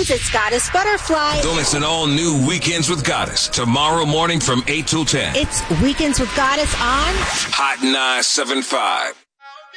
weekends, it's Goddess Butterfly. Don't miss an all-new Weekends with Goddess tomorrow morning from 8 till 10. It's Weekends with Goddess on Hot 975.